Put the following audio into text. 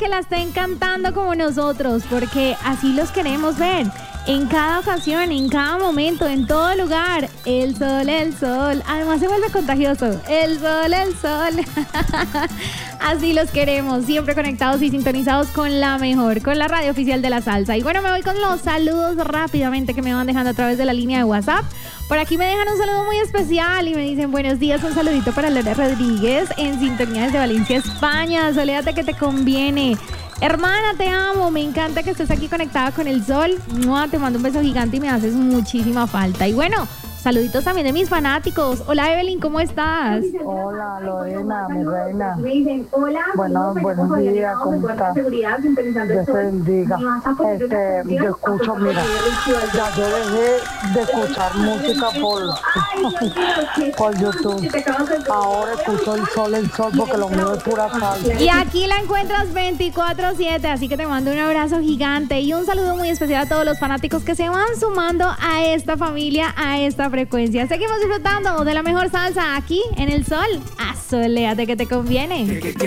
que la estén cantando como nosotros, porque así los queremos ver. En cada ocasión, en cada momento, en todo lugar. El sol, el sol. Además se vuelve contagioso. El sol, el sol. Así los queremos. Siempre conectados y sintonizados con la mejor, con la radio oficial de la salsa. Y bueno, me voy con los saludos rápidamente que me van dejando a través de la línea de WhatsApp. Por aquí me dejan un saludo muy especial y me dicen buenos días, un saludito para Lore Rodríguez en sintonía desde Valencia, España. Solédate que te conviene. Hermana, te amo, me encanta que estés aquí conectada con el sol. Te mando un beso gigante y me haces muchísima falta. Y bueno, saluditos también de mis fanáticos. Hola Evelyn, ¿cómo estás? Hola Lorena, mi reina. Bueno, buenos días, ¿cómo estás? Dios te bendiga. Yo escucho, mira, ya yo dejé de escuchar música por YouTube. Ahora escucho el sol, porque lo mío es pura salsa. Y aquí la encuentras 24/7, así que te mando un abrazo gigante y un saludo muy especial a todos los fanáticos que se van sumando a esta familia, a esta frecuencia. Seguimos disfrutando de la mejor salsa aquí en el sol. Asoléate que te conviene.